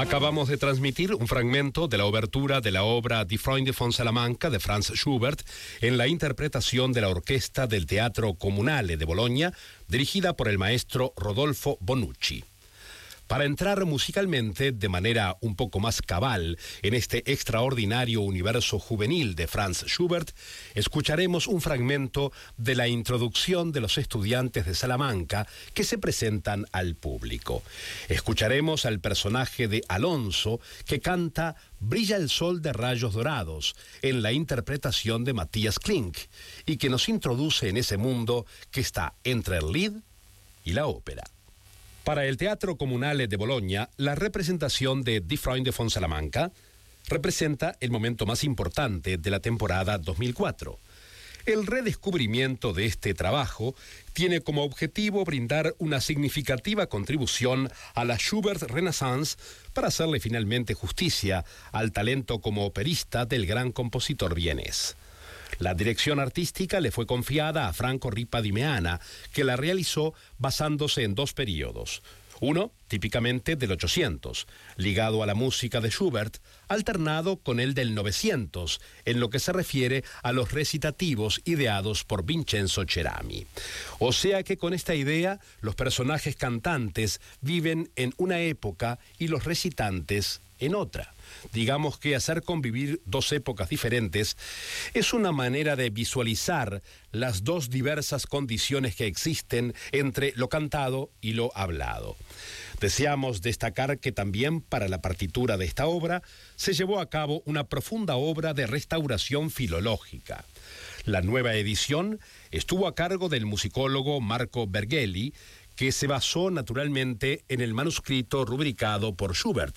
Acabamos de transmitir un fragmento de la obertura de la obra Die Freunde von Salamanca de Franz Schubert en la interpretación de la orquesta del Teatro Comunale de Bolonia, dirigida por el maestro Rodolfo Bonucci. Para entrar musicalmente de manera un poco más cabal en este extraordinario universo juvenil de Franz Schubert, escucharemos un fragmento de la introducción de los estudiantes de Salamanca que se presentan al público. Escucharemos al personaje de Alonso que canta Brilla el sol de rayos dorados en la interpretación de Matthias Klink y que nos introduce en ese mundo que está entre el Lied y la ópera. Para el Teatro Comunale de Bolonia, la representación de Die Freunde von Salamanca representa el momento más importante de la temporada 2004. El redescubrimiento de este trabajo tiene como objetivo brindar una significativa contribución a la Schubert Renaissance para hacerle finalmente justicia al talento como operista del gran compositor vienés. La dirección artística le fue confiada a Franco Ripa di Meana, que la realizó basándose en dos períodos. Uno, típicamente del 800, ligado a la música de Schubert, alternado con el del 900, en lo que se refiere a los recitativos ideados por Vincenzo Cerami. O sea que con esta idea, los personajes cantantes viven en una época y los recitantes en otra. Digamos que hacer convivir dos épocas diferentes es una manera de visualizar las dos diversas condiciones que existen entre lo cantado y lo hablado. Deseamos destacar que también para la partitura de esta obra se llevó a cabo una profunda obra de restauración filológica. La nueva edición estuvo a cargo del musicólogo Marco Bergelli, que se basó naturalmente en el manuscrito rubricado por Schubert,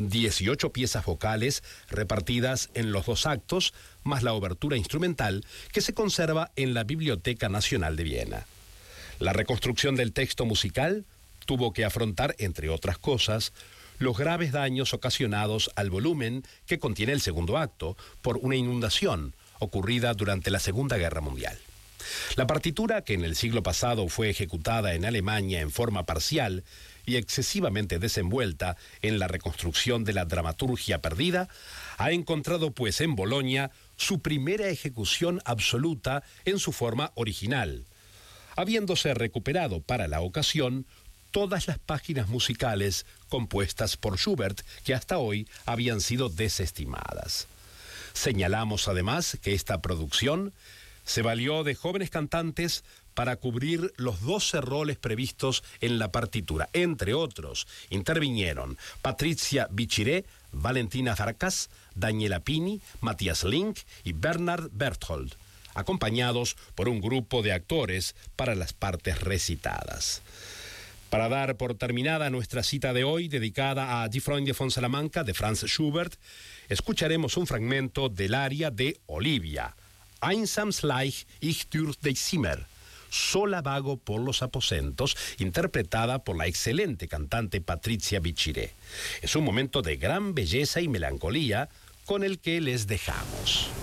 18 piezas vocales repartidas en los dos actos, más la obertura instrumental que se conserva en la Biblioteca Nacional de Viena. La reconstrucción del texto musical tuvo que afrontar, entre otras cosas, los graves daños ocasionados al volumen que contiene el segundo acto por una inundación ocurrida durante la Segunda Guerra Mundial. La partitura, que en el siglo pasado fue ejecutada en Alemania en forma parcial y excesivamente desenvuelta en la reconstrucción de la dramaturgia perdida, ha encontrado pues en Bolonia su primera ejecución absoluta en su forma original, habiéndose recuperado para la ocasión todas las páginas musicales compuestas por Schubert que hasta hoy habían sido desestimadas. Señalamos además que esta producción se valió de jóvenes cantantes para cubrir los 12 roles previstos en la partitura. Entre otros, intervinieron Patricia Bichiré, Valentina Farkas, Daniela Pini, Matthias Link y Bernard Berthold, acompañados por un grupo de actores para las partes recitadas. Para dar por terminada nuestra cita de hoy, dedicada a Die Freunde von Salamanca de Franz Schubert, escucharemos un fragmento del aria de Olivia, Einsam schleich ich durch die Zimmer, sola vago por los aposentos, interpretada por la excelente cantante Patricia Bichiré. Es un momento de gran belleza y melancolía con el que les dejamos.